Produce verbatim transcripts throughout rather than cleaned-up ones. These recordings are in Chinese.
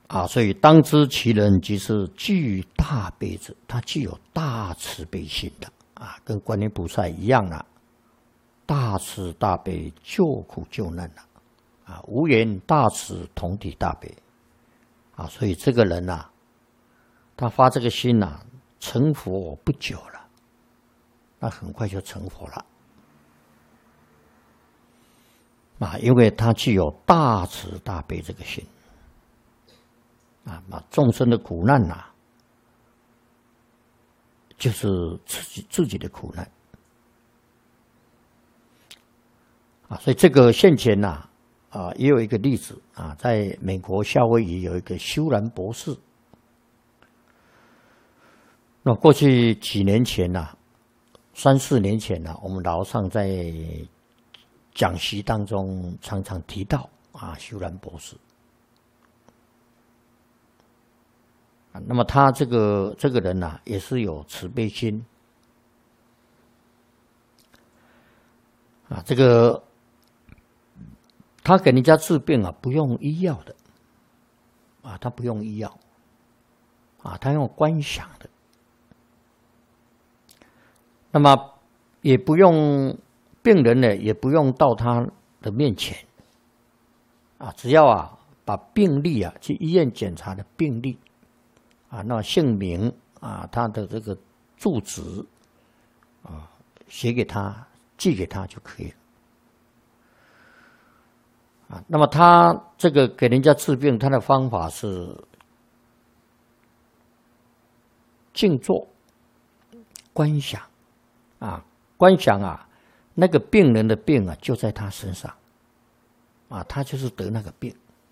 啊，所以当知其人即是具大悲者，他具有大慈悲心的啊，跟观音菩萨一样了，大慈大悲救苦救难了啊，无缘大慈同体大悲啊，所以这个人呐、啊，他发这个心呐、啊，成佛不久了，那很快就成佛了啊，因为他具有大慈大悲这个心。啊，那众生的苦难呐、啊，就是自己自己的苦难啊。所以这个现前呐、啊，啊，也有一个例子啊，在美国夏威夷有一个修兰博士。那过去几年前呐、啊，三四年前呐、啊，我们老上在讲习当中常常提到啊，修兰博士。那么他这个这个人呐、啊，也是有慈悲心啊。这个他给人家治病啊，不用医药的啊，他不用医药啊，他用观想的。那么也不用病人呢，也不用到他的面前啊，只要啊把病历啊去医院检查的病历。啊，那姓名啊，他的这个住址啊，写给他，寄给他就可以了。啊，那么他这个给人家治病，他的方法是静坐、观想啊，观想啊，那个病人的病啊就在他身上，啊，他就是得那个病。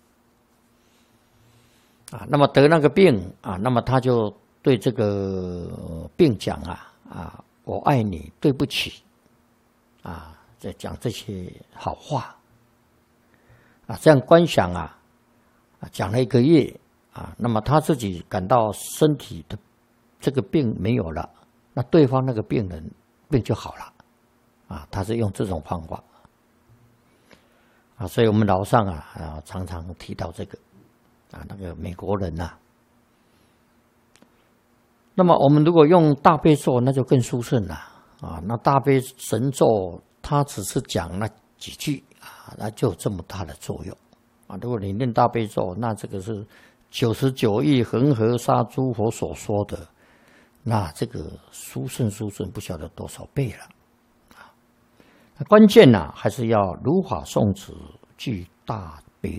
啊，那么得那个病啊，那么他就对这个病讲啊啊，我爱你，对不起，啊，在讲这些好话，啊，这样观想啊，啊，讲了一个月啊，那么他自己感到身体的这个病没有了，那对方那个病人病就好了，啊，他是用这种方法，啊，所以我们老上啊啊常常提到这个。啊，那个美国人呐、啊，那么我们如果用大悲咒，那就更殊胜了啊。那大悲神咒，它只是讲那几句啊，那就有这么大的作用啊。如果你念大悲咒，那这个是九十九亿恒河沙诸佛所说的，那这个殊胜殊胜不晓得多少倍了啊。那关键呢、啊，还是要如法诵持，具大悲。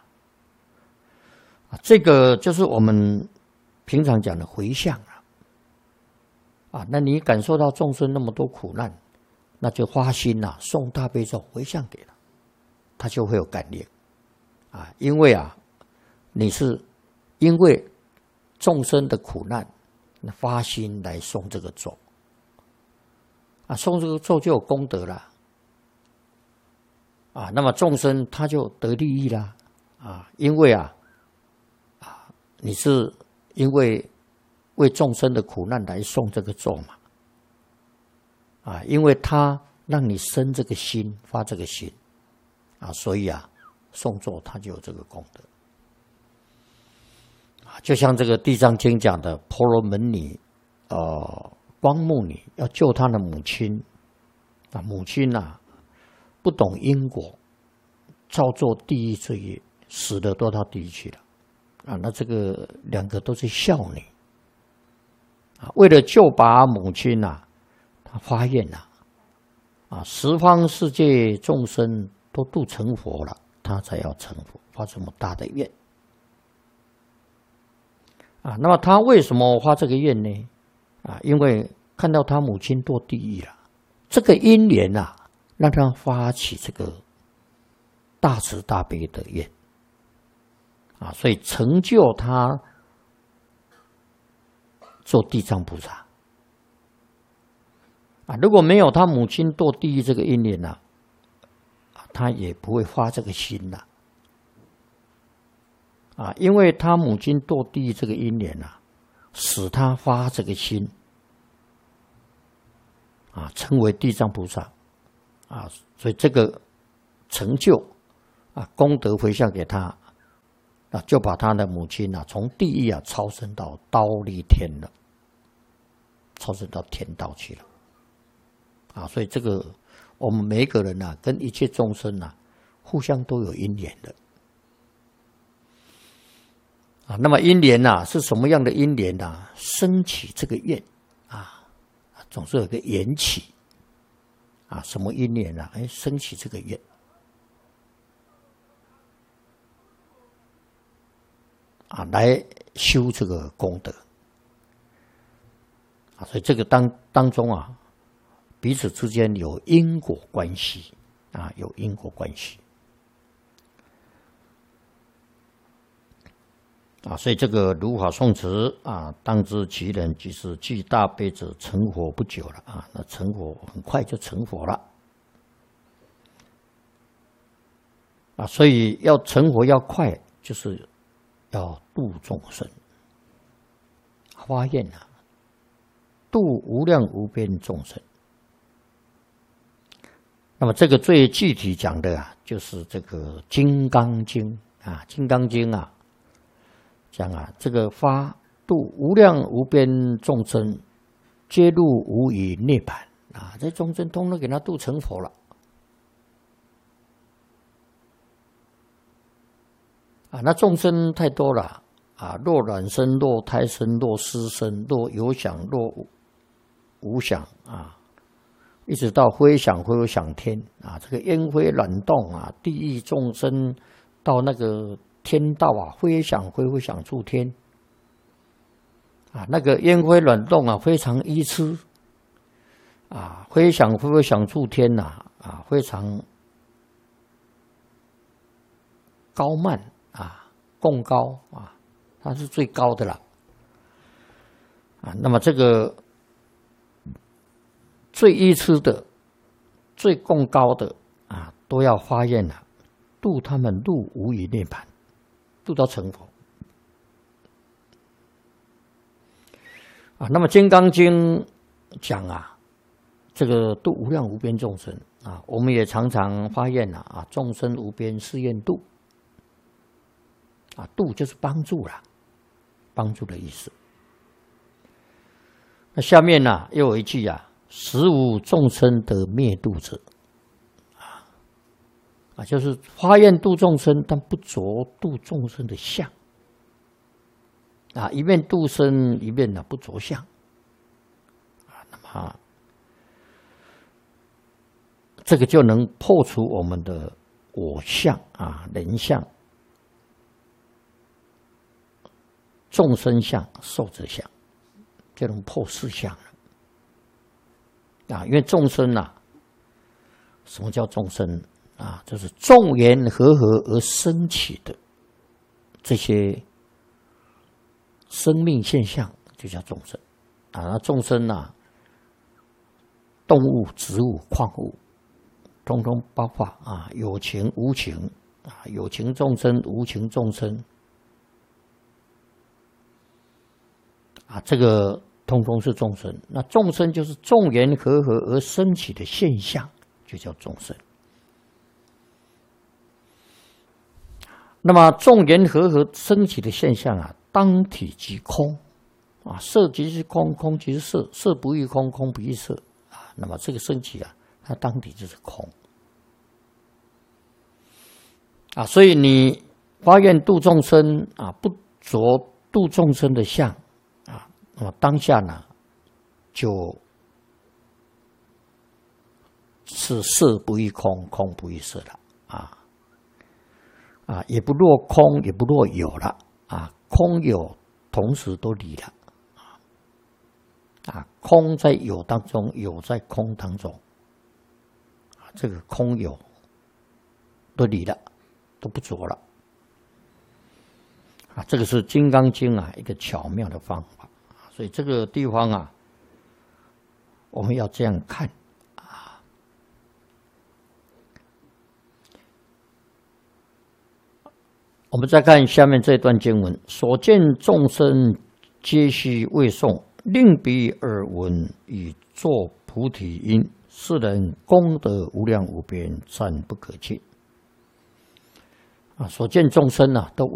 这个就是我们平常讲的回向啊，啊，那你感受到众生那么多苦难，那就发心呐、啊，诵大悲咒回向给他，他就会有感应啊，因为啊，你是因为众生的苦难，那发心来诵这个咒啊，诵这个咒就有功德了啊，那么众生他就得利益啦啊，因为啊。你是因为为众生的苦难来诵这个咒嘛？啊，因为他让你生这个心，发这个心，啊，所以啊，诵咒他就有这个功德。啊，就像这个《地藏经》讲的，婆罗门女，呃，光目女要救她的母亲，啊，母亲啊不懂因果，造作地狱罪业，死的都到地狱去了。啊，那这个两个都是孝女啊，为了救拔母亲呐、啊，他发愿呐、啊，啊，十方世界众生都度成佛了，他才要成佛，发这么大的愿啊。那么他为什么发这个愿呢？啊，因为看到他母亲堕地狱了，这个因缘啊，让他发起这个大慈大悲的愿。啊，所以成就他做地藏菩萨啊，如果没有他母亲堕地狱这个因缘呢、啊，他也不会发这个心呐啊，因为他母亲堕地狱这个因缘啊，使他发这个心啊，成为地藏菩萨啊，所以这个成就啊，功德回向给他。 那就把他的母亲啊从地狱啊超生到忉利天了，超生到天道去了。啊，所以这个我们每一个人啊，跟一切众生啊，互相都有因缘的。啊，那么因缘啊是什么样的因缘啊？升起这个愿啊，总是有个缘起啊，什么因缘啊？哎，升起这个愿。啊，来修这个功德啊，所以这个当当中啊，彼此之间有因果关系啊，有因果关系啊，所以这个如法宋词啊，当知其人即是具大悲者，成佛不久了啊，那成佛很快就成佛了啊，所以要成佛要快，就是。要度众生，发愿啊，度无量无边众生。那么这个最具体讲的啊，就是这个《金刚经》啊，《金刚经》啊，讲啊，这个发度无量无边众生，皆入无余涅槃啊，这众生通通给他度成佛了。啊，那众生太多了啊！若卵生，若胎生，若湿生，若有想，若无想啊，一直到非想非有想天啊，这个烟灰卵动啊，地狱众生到那个天道啊，非想非非想处天啊，那个烟灰卵动啊，非常愚痴啊，非想非非想处天呐啊，非常高慢。啊，共高啊，它是最高的了啊。那么这个最愚痴的、最共高的啊，都要发愿了，度他们入无余涅槃，度到成佛啊。那么《金刚经》讲啊，这个度无量无边众生啊，我们也常常发愿啊，啊，众生无边誓愿度。啊，度就是帮助啦，帮助的意思。那下面呢、啊，又有一句啊，实无众生得灭度者，啊啊，就是发愿度众生，但不着度众生的相，啊，一面度生，一面呢不着相，啊，那么这个就能破除我们的我相啊、人相。众生相、寿者相，就能破四相了啊！因为众生啊，什么叫众生啊？就是众缘和合而生起的这些生命现象，就叫众生啊。那众生啊，动物、植物、矿物，通通包括啊，有情、无情啊，有情众生、无情众生。啊，这个通通是众生。那众生就是众缘和合而生起的现象，就叫众生。那么众缘和合生起的现象啊，当体即空啊，色即是空，空即是色，色不异空，空不异色啊。那么这个升起啊，它当体就是空啊。所以你发愿度众生啊，不着度众生的相。那么当下呢，就是色不异空，空不异色了啊啊，也不落空，也不落有了啊，空有同时都离了啊，空在有当中，有在空当中啊，这个空有都离了，都不着了啊，这个是《金刚经》啊一个巧妙的方法。所以这个地方啊，我们要这样看啊。我们再看下面这段经文：所见众生皆须为诵，令彼耳闻，以作菩提因。是人功德无量无边，赞不可尽。啊，所见众生啊，都